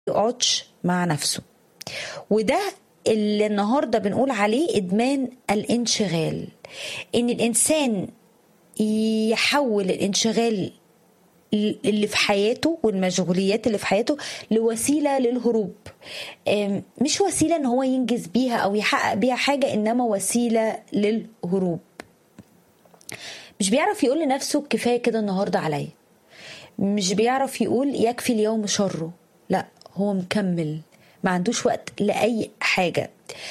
يقعدش مع نفسه. وده اللي النهارده بنقول عليه ادمان الانشغال، ان الانسان يحول الانشغال اللي في حياته والمشغوليات اللي في حياته لوسيلة للهروب. مش وسيلة ان هو ينجز بيها او يحقق بيها حاجة، انما وسيلة للهروب. مش بيعرف يقول لنفسه كفاية كده النهاردة عليا، مش بيعرف يقول يكفي اليوم شره، لا هو مكمل، ما عندوش وقت لأي حاجة.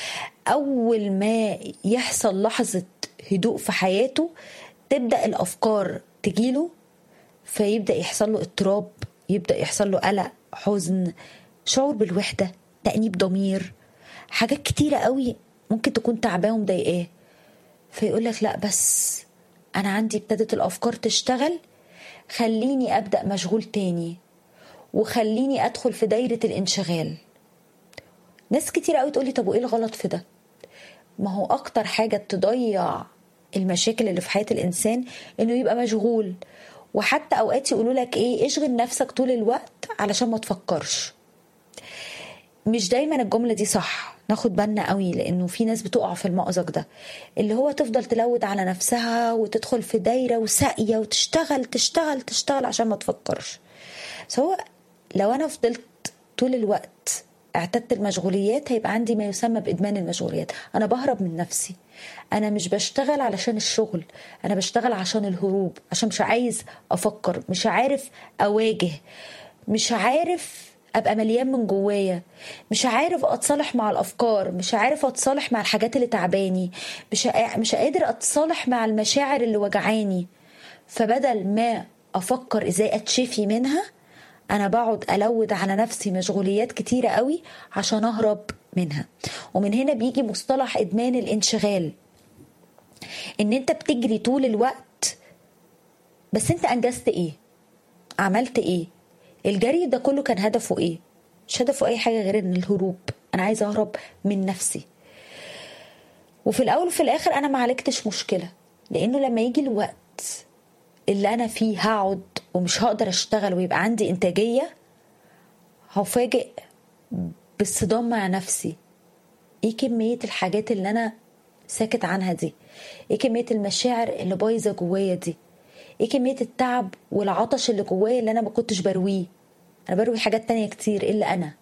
أول ما يحصل لحظة هدوء في حياته تبدأ الأفكار تجيله، فيبدأ يحصل له اضطراب، يبدأ يحصل له قلق، حزن، شعور بالوحدة، تأنيب ضمير، حاجات كتيرة قوي ممكن تكون تعباه ومضايقاه. فيقول لك لا بس أنا عندي ابتدت الأفكار تشتغل، خليني أبدأ مشغول تاني وخليني أدخل في دايرة الانشغال. ناس كتير قوي تقولي طب وإيه الغلط في ده؟ ما هو أكتر حاجة تضيع المشاكل اللي في حياة الإنسان إنه يبقى مشغول. وحتى أوقات يقولوا لك إيه، اشغل نفسك طول الوقت علشان ما تفكرش. مش دايما الجملة دي صح، ناخد بالنا قوي، لأنه في ناس بتقع في المأزق ده، اللي هو تفضل تلود على نفسها وتدخل في دايرة وساقية وتشتغل تشتغل تشتغل عشان ما تفكرش. سواء لو أنا فضلت طول الوقت اعتدت المشغوليات، هيبقى عندي ما يسمى بإدمان المشغوليات. أنا بهرب من نفسي، أنا مش بشتغل علشان الشغل، أنا بشتغل عشان الهروب، عشان مش عايز أفكر، مش عارف أواجه، مش عارف أبقى مليان من جوايا، مش عارف أتصالح مع الأفكار، مش عارف أتصالح مع الحاجات اللي تعباني، مش قادر أتصالح مع المشاعر اللي وجعاني. فبدل ما أفكر إزاي أتشفي منها، أنا بقعد ألود على نفسي مشغوليات كتيرة قوي عشان أهرب منها. ومن هنا بيجي مصطلح إدمان الانشغال، إن أنت بتجري طول الوقت بس أنت أنجزت إيه؟ عملت إيه؟ الجري ده كله كان هدفه إيه؟ مش هدفه أي حاجة غير إن الهروب، أنا عايزة أهرب من نفسي. وفي الأول وفي الآخر أنا ما عالجتش مشكلة، لأنه لما يجي الوقت اللي أنا فيه هقعد ومش هقدر أشتغل ويبقى عندي إنتاجية، هفاجئ بالصدام مع نفسي. ايه كمية الحاجات اللي انا ساكت عنها دي؟ ايه كمية المشاعر اللي بايظة جوايا دي؟ ايه كمية التعب والعطش اللي جوايا اللي انا ما كنتش برويه؟ انا بروي حاجات تانية كتير الا انا.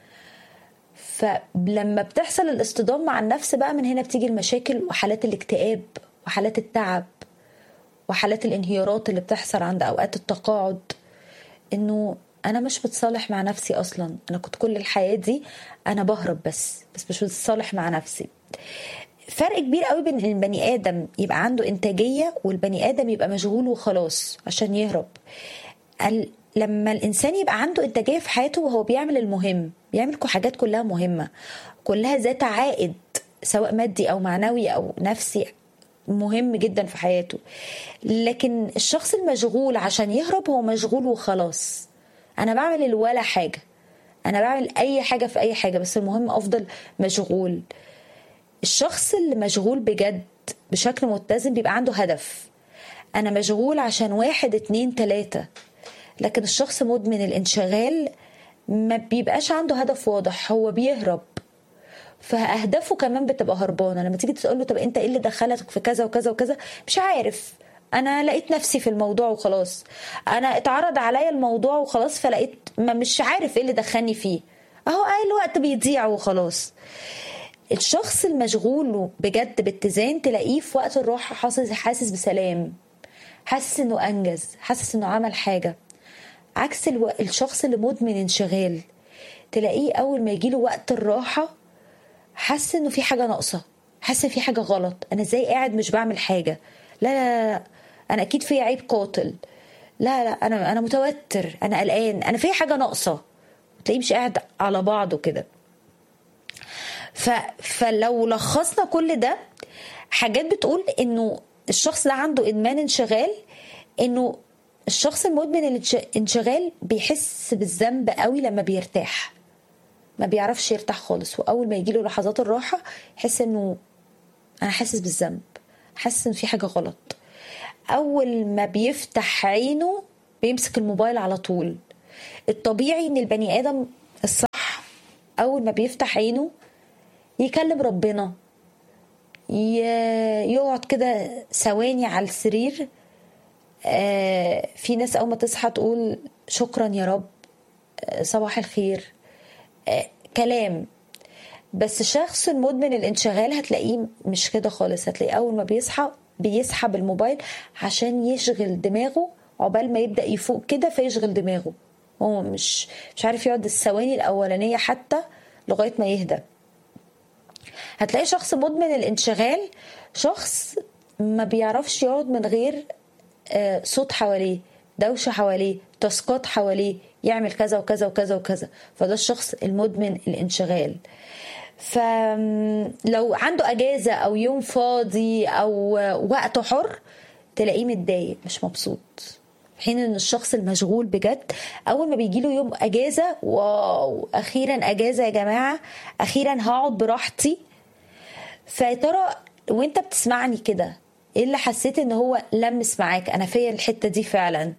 فلما بتحصل الاصطدام مع النفس بقى، من هنا بتيجي المشاكل وحالات الاكتئاب وحالات التعب وحالات الانهيارات اللي بتحصل عند اوقات التقاعد. انه انا مش بتصالح مع نفسي اصلا، انا كنت كل الحياة دي انا بهرب بس مش بتصالح مع نفسي. فرق كبير قوي بين البني ادم يبقى عنده انتاجية والبني ادم يبقى مشغول وخلاص عشان يهرب. لما الانسان يبقى عنده انتاجية في حياته وهو بيعمل المهم، بيعمل حاجات كلها مهمة، كلها ذات عائد سواء مادي او معنوي او نفسي، مهم جدا في حياته. لكن الشخص المشغول عشان يهرب هو مشغول وخلاص، انا بعمل الولا حاجة، انا بعمل اي حاجة في اي حاجة، بس المهم افضل مشغول. الشخص اللي مشغول بجد بشكل متزن بيبقى عنده هدف، انا مشغول عشان 1 2 3. لكن الشخص مدمن الانشغال ما بيبقاش عنده هدف واضح، هو بيهرب، فأهدافه كمان بتبقى هربانة. لما تيجي تسأله طب انت ايه اللي دخلك في كذا وكذا وكذا، مش عارف، انا لقيت نفسي في الموضوع وخلاص، انا اتعرض عليا الموضوع وخلاص فلقيت، ما مش عارف ايه اللي دخلني فيه، اهو الوقت بيضيع وخلاص. الشخص المشغول بجد باتزان تلاقيه في وقت الراحة حاسس بسلام، حاسس انه انجز، حاسس انه عمل حاجة. عكس الشخص اللي مدمن انشغال، تلاقيه اول ما يجيله وقت الراحة حاسس انه في حاجة ناقصة، حاسس ان في حاجة غلط، انا ازاي قاعد مش بعمل حاجة، لا لا لا، انا اكيد في عيب قاتل، لا لا، انا متوتر، انا قلقان، انا في حاجة ناقصة، تلاقيه مش قاعد على بعضه كده. فلو لخصنا كل ده، حاجات بتقول انه الشخص ده عنده ادمان انشغال، انه الشخص المدمن الانشغال بيحس بالذنب قوي لما بيرتاح، ما بيعرفش يرتاح خالص، واول ما يجيله لحظات الراحة يحس انه انا حاسس بالذنب، حاسس ان في حاجة غلط. اول ما بيفتح عينه بيمسك الموبايل على طول. الطبيعي ان البني ادم الصح اول ما بيفتح عينه يكلم ربنا، يقعد كده ثواني على السرير. في ناس اول ما تصحى تقول شكرا يا رب، صباح الخير، كلام. بس الشخص المدمن الانشغال هتلاقيه مش كده خالص، هتلاقيه اول ما بيصحى بيسحب الموبايل عشان يشغل دماغه عقبال ما يبدأ يفوق كده، فيشغل دماغه. هو مش عارف يقعد الثواني الاولانية حتى لغاية ما يهدى. هتلاقي شخص مدمن الانشغال شخص ما بيعرفش يقعد من غير صوت حواليه، دوشة حواليه، تاسكات حواليه، يعمل كذا وكذا وكذا وكذا. فده الشخص المدمن الانشغال. فلو عنده اجازة او يوم فاضي او وقت حر تلاقيه متضايق مش مبسوط، في حين ان الشخص المشغول بجد اول ما بيجيله يوم اجازة، واو اخيرا اجازة يا جماعة، اخيرا هقعد براحتي. فيا ترى وانت بتسمعني كده ايه اللي حسيت ان هو لمس معاك؟ انا فيا الحتة دي فعلا،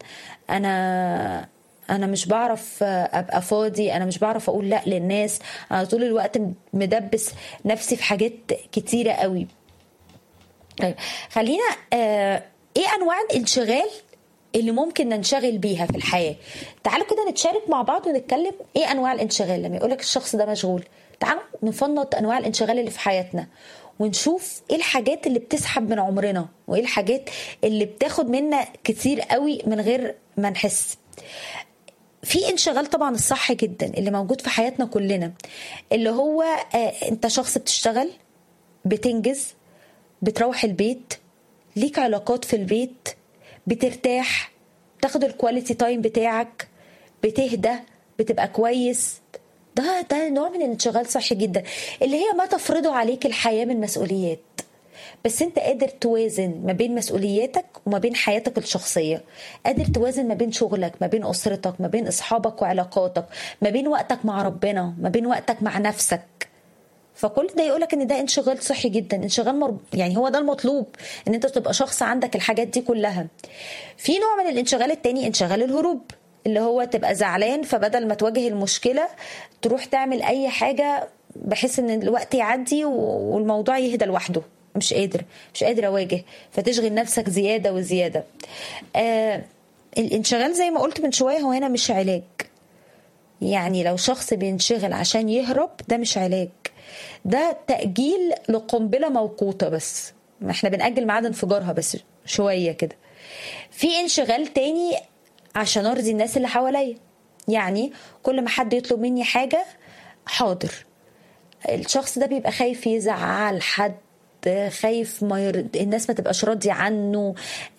انا مش بعرف ابقى فاضي، انا مش بعرف اقول لا للناس، انا طول الوقت مدبس نفسي في حاجات كتيرة قوي. طيب خلينا ايه انواع الانشغال اللي ممكن ننشغل بيها في الحياة؟ تعالوا كده نتشارك مع بعض ونتكلم ايه انواع الانشغال. لما يقولك الشخص ده مشغول، تعالوا نفنط انواع الانشغال اللي في حياتنا ونشوف ايه الحاجات اللي بتسحب من عمرنا وايه الحاجات اللي بتاخد منا كتير قوي من غير ما نحس. في انشغال طبعا الصح جدا اللي موجود في حياتنا كلنا، اللي هو انت شخص بتشتغل، بتنجز، بتروح البيت، ليك علاقات في البيت، بترتاح، تاخد الكواليتي تايم بتاعك، بتهدى، بتبقى كويس. ده نوع من الانشغال صحي جدا، اللي هي ما تفرضه عليك الحياة من مسؤوليات، بس انت قادر توازن ما بين مسؤولياتك وما بين حياتك الشخصية، قادر توازن ما بين شغلك، ما بين أسرتك، ما بين أصحابك وعلاقاتك، ما بين وقتك مع ربنا، ما بين وقتك مع نفسك. فكل ده يقولك ان ده انشغال صحي جدا، انشغال يعني هو ده المطلوب، ان انت تبقى شخص عندك الحاجات دي كلها. في نوع من الانشغال التاني انشغال الهروب، اللي هو تبقى زعلان فبدل ما تواجه المشكلة تروح تعمل اي حاجة بحيث ان الوقت يعدي والموضوع يهدى لوحده. مش قادر اواجه، فتشغل نفسك زيادة وزيادة. الانشغال زي ما قلت من شوية هو هنا مش علاج. يعني لو شخص بينشغل عشان يهرب ده مش علاج، ده تأجيل لقنبلة موقوتة، بس ما احنا بنأجل ميعاد انفجارها بس شوية كده. في انشغال تاني عشان ارضي الناس اللي حواليا، يعني كل ما حد يطلب مني حاجة حاضر. الشخص ده بيبقى خايف يزعل حد، خايف الناس ما تبقاش راضية عنه.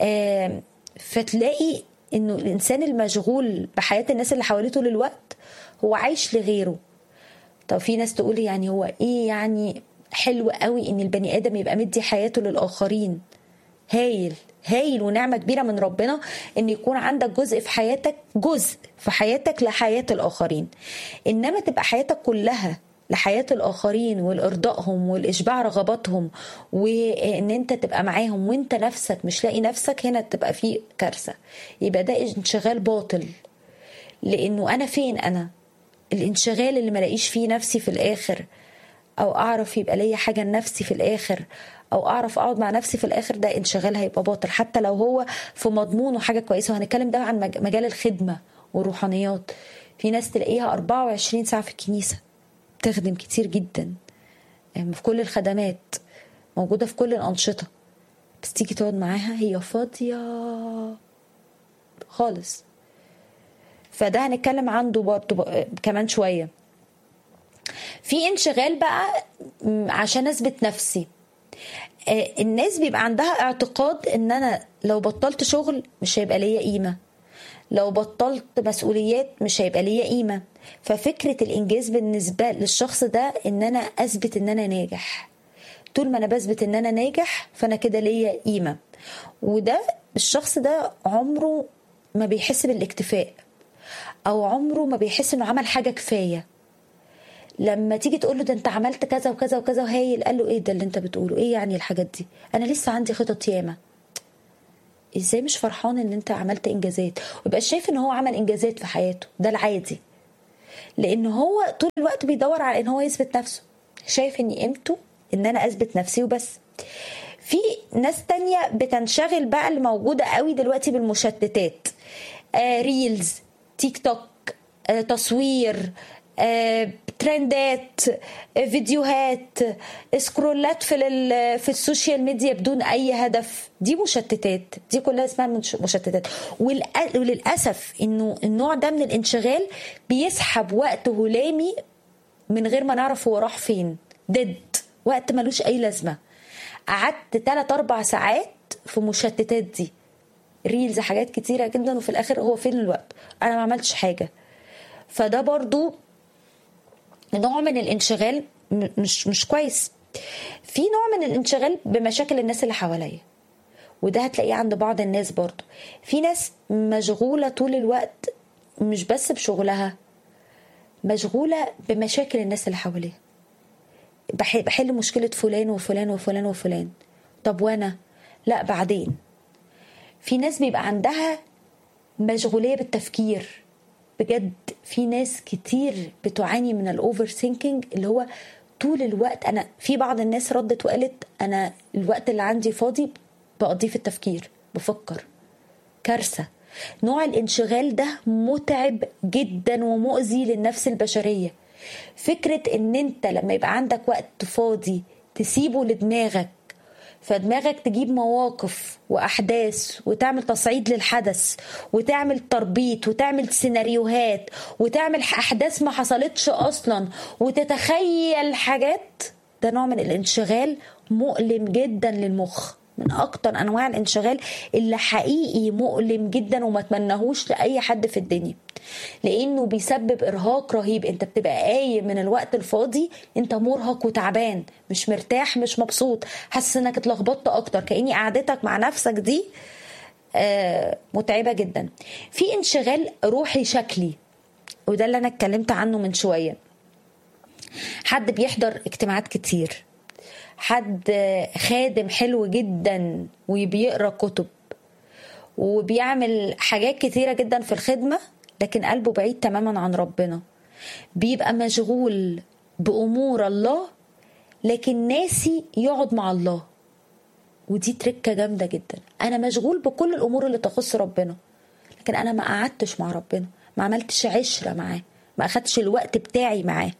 فتلاقي انه الانسان المشغول بحياة الناس اللي حواليه طول الوقت هو عايش لغيره. طب في ناس تقول يعني هو ايه يعني حلو قوي ان البني ادم يبقى مدي حياته للاخرين. هايل ونعمة كبيرة من ربنا ان يكون عندك جزء في حياتك لحياة الاخرين، انما تبقى حياتك كلها لحياة الآخرين والإرضائهم والإشباع رغباتهم، وإن أنت تبقى معاهم وأنت نفسك مش لاقي نفسك، هنا تبقى فيه كارثة. يبقى ده انشغال باطل، لأنه أنا فين؟ أنا الانشغال اللي ملاقيش فيه نفسي في الآخر، أو أعرف يبقى ليا حاجة لنفسي في الآخر، أو أعرف أقعد مع نفسي في الآخر، ده انشغال هيبقى باطل حتى لو هو في مضمونه حاجة كويسة. وهنتكلم ده عن مجال الخدمة والروحانيات. في ناس تلاقيها 24 ساعة في الكنيسة، تخدم كتير جدا في كل الخدمات، موجودة في كل الأنشطة، بس تيجي تقعد معاها هي فاضية خالص. فده هنتكلم عنده برضو كمان شوية. في انشغال بقى عشان اثبت نفسي. الناس بيبقى عندها اعتقاد ان انا لو بطلت شغل مش هيبقى ليا قيمة، لو بطلت مسؤوليات مش هيبقى ليا قيمة. ففكرة الإنجاز بالنسبة للشخص ده إن أنا أثبت إن أنا ناجح. طول ما أنا بثبت إن أنا ناجح فأنا كده ليا قيمة. وده الشخص ده عمره ما بيحس بالاكتفاء، أو عمره ما بيحس إنه عمل حاجة كفاية. لما تيجي تقول له ده انت عملت كذا وكذا وكذا وهايل، قال له ايه ده اللي انت بتقوله؟ ايه يعني الحاجات دي؟ انا لسه عندي خطط ياما. ازاي مش فرحان ان انت عملت انجازات؟ ويبقى شايف ان هو عمل انجازات في حياته، ده العادي. لان هو طول الوقت بيدور على ان هو يثبت نفسه، شايف ان قيمته ان انا اثبت نفسي وبس. في ناس تانية بتنشغل بقى، اللي موجودة قوي دلوقتي بالمشتتات، ريلز، تيك توك، تصوير، ترندات، فيديوهات، سكرولات في السوشيال ميديا بدون اي هدف. دي مشتتات، دي كلها اسمها مشتتات. وللاسف انه النوع ده من الانشغال بيسحب وقت هلامي من غير ما نعرف هو راح فين. وقت ملوش اي لازمه. قعدت 3-4 ساعات في مشتتات دي، ريلز، حاجات كتيره جدا، وفي الاخر هو فين الوقت؟ انا ما عملتش حاجه. فده برضو نوع من الانشغال مش كويس. في نوع من الانشغال بمشاكل الناس اللي حواليا، وده هتلاقيه عند بعض الناس برضو. في ناس مشغولة طول الوقت مش بس بشغلها، مشغولة بمشاكل الناس اللي حواليها. بحل مشكلة فلان وفلان وفلان وفلان، طب وانا؟ لا بعدين. في ناس بيبقى عندها مشغولية بالتفكير. بجد في ناس كتير بتعاني من الاوفر ثينكينج، اللي هو طول الوقت انا، في بعض الناس ردت وقالت انا الوقت اللي عندي فاضي بقضيه في التفكير، بفكر. كارثة. نوع الانشغال ده متعب جدا ومؤذي للنفس البشرية. فكرة ان انت لما يبقى عندك وقت فاضي تسيبه لدماغك، فدماغك تجيب مواقف وأحداث وتعمل تصعيد للحدث وتعمل تربيط وتعمل سيناريوهات وتعمل أحداث ما حصلتش أصلا وتتخيل حاجات، ده نوع من الانشغال مؤلم جدا للمخ، من أكتر أنواع الانشغال اللي حقيقي مؤلم جدا وما تمنهوش لأي حد في الدنيا، لأنه بيسبب إرهاق رهيب. أنت بتبقى قايم من الوقت الفاضي أنت مرهق وتعبان، مش مرتاح، مش مبسوط، حاسس أنك اتلخبطت أكتر، كأني قعدتك مع نفسك دي متعبة جدا. في انشغال روحي شكلي، وده اللي أنا اتكلمت عنه من شوية. حد بيحضر اجتماعات كتير، حد خادم حلو جدا وبيقرأ كتب وبيعمل حاجات كتيرة جدا في الخدمة، لكن قلبه بعيد تماما عن ربنا. بيبقى مشغول بأمور الله لكن ناسي يقعد مع الله، ودي تركة جامدة جدا. أنا مشغول بكل الأمور اللي تخص ربنا، لكن أنا ما قعدتش مع ربنا، ما عملتش عشرة معاه، ما أخدتش الوقت بتاعي معاه.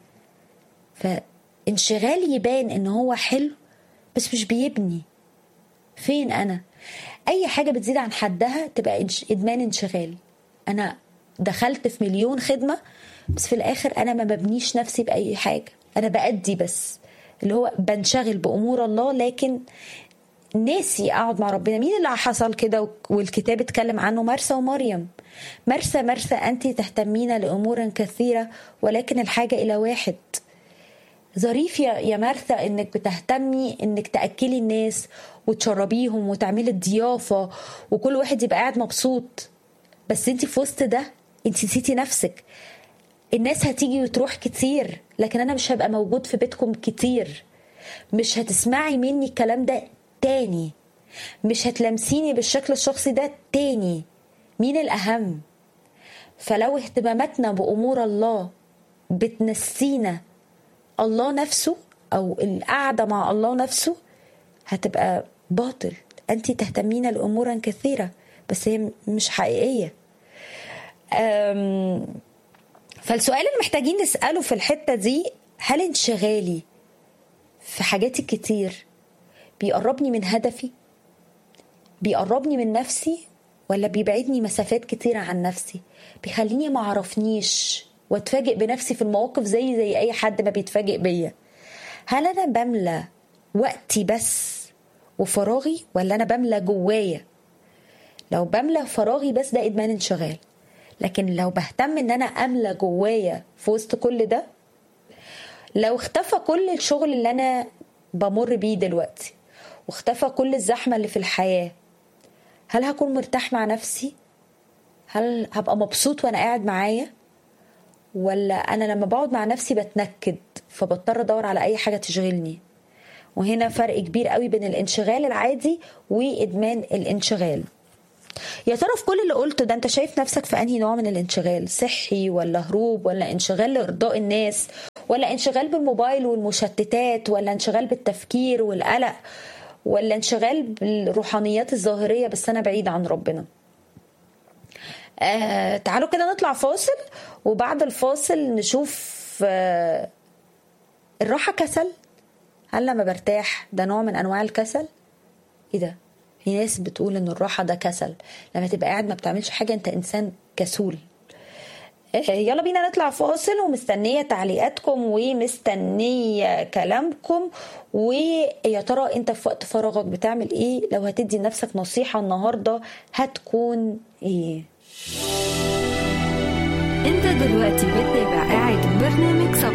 فانشغال يبان إن هو حلو بس مش بيبني. فين أنا؟ أي حاجة بتزيد عن حدها تبقى إدمان انشغال. أنا دخلت في 1,000,000 خدمة بس في الآخر أنا ما ببنيش نفسي بأي حاجة، أنا بأدي بس، اللي هو بنشغل بأمور الله لكن ناسي أقعد مع ربنا. مين اللي حصل كده والكتاب اتكلم عنه؟ مرثا ومريم. مرثا أنت تهتمين لأمور كثيرة ولكن الحاجة إلى واحد. ظريف يا مرثا انك بتهتمي انك تأكلي الناس وتشربيهم وتعملي الضيافة وكل واحد يبقى قاعد مبسوط، بس انت في وسط ده انت نسيتي نفسك. الناس هتيجي وتروح كتير لكن انا مش هبقى موجود في بيتكم كتير، مش هتسمعي مني الكلام ده تاني، مش هتلمسيني بالشكل الشخصي ده تاني. مين الأهم؟ فلو اهتماماتنا بأمور الله بتنسينا الله نفسه أو القعدة مع الله نفسه، هتبقى باطل. أنت تهتمين لأمور كثيرة بس هي مش حقيقية. فالسؤال اللي محتاجين نسأله في الحتة دي، هل انشغالي في حاجاتي كتير بيقربني من هدفي، بيقربني من نفسي، ولا بيبعدني مسافات كتيرة عن نفسي، بيخليني ما عرفنيش واتفاجئ بنفسي في المواقف زي اي حد ما بيتفاجئ بيا؟ هل انا بملى وقتي بس وفراغي، ولا انا بملى جوايا؟ لو بملى فراغي بس ده ادمان انشغال، لكن لو بهتم ان انا املى جوايا في وسط كل ده، لو اختفى كل الشغل اللي انا بمر بيه دلوقتي واختفى كل الزحمة اللي في الحياة، هل هكون مرتاح مع نفسي؟ هل هبقى مبسوط وانا قاعد معايا؟ ولا انا لما بقعد مع نفسي بتنكد فبضطر ادور على اي حاجة تشغلني؟ وهنا فرق كبير قوي بين الانشغال العادي وادمان الانشغال. يا ترى في كل اللي قلته ده انت شايف نفسك في انهي نوع من الانشغال؟ صحي ولا هروب ولا انشغال لارضاء الناس ولا انشغال بالموبايل والمشتتات ولا انشغال بالتفكير والقلق ولا انشغال بالروحانيات الظاهرية بس انا بعيد عن ربنا؟ تعالوا كده نطلع فاصل، وبعد الفاصل نشوف الراحة كسل؟ هل لما برتاح ده نوع من انواع الكسل؟ ايه ده؟ في ناس بتقول ان الراحة ده كسل، لما تبقى قاعد ما بتعملش حاجة انت انسان كسول. يلا بينا نطلع فاصل، ومستنية تعليقاتكم ومستنية كلامكم. ويا ترى انت في وقت فراغك بتعمل ايه؟ لو هتدي لنفسك نصيحة النهاردة هتكون ايه؟ انت دلوقتي بتتابع قاعد برنامج